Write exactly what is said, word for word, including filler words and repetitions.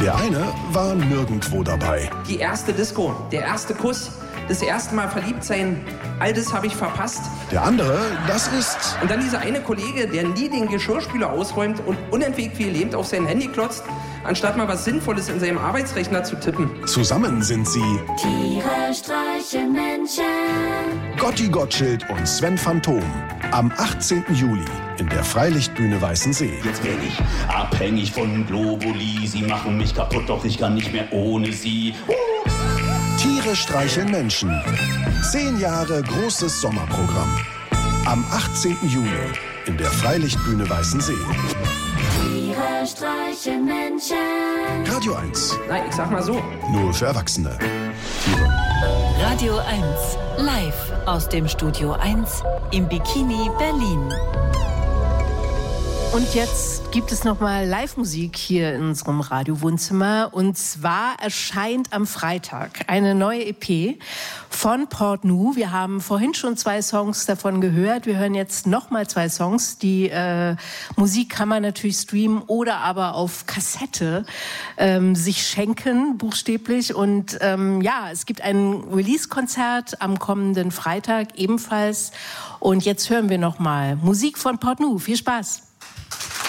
Der eine war nirgendwo dabei. Die erste Disco, der erste Kuss, das erste Mal verliebt sein, all das habe ich verpasst. Der andere, das ist... Und dann dieser eine Kollege, der nie den Geschirrspüler ausräumt und unentwegt wie gelähmt auf sein Handy klotzt, anstatt mal was Sinnvolles in seinem Arbeitsrechner zu tippen. Zusammen sind sie... Tiere streichen Menschen. Gotti Gottschild und Sven Phantom. Am achtzehnten Juli in der Freilichtbühne Weißensee. Jetzt bin ich abhängig von Globuli. Sie machen mich kaputt, doch ich kann nicht mehr ohne sie. Uh! Tiere streicheln Menschen. Zehn Jahre großes Sommerprogramm. Am achtzehnten Juli in der Freilichtbühne Weißensee. Tiere streichen Menschen. Radio eins. Nein, ich sag mal so. Nur für Erwachsene. Radio eins. Live aus dem Studio eins im Bikini Berlin. Und jetzt gibt es nochmal Live-Musik hier in unserem Radiowohnzimmer. Und zwar erscheint am Freitag eine neue E P von Port Nou. Wir haben vorhin schon zwei Songs davon gehört. Wir hören jetzt nochmal zwei Songs. Die äh, Musik kann man natürlich streamen oder aber auf Kassette ähm, sich schenken, buchstäblich. Und ähm, ja, es gibt ein Release-Konzert am kommenden Freitag ebenfalls. Und jetzt hören wir nochmal Musik von Port Nou. Viel Spaß!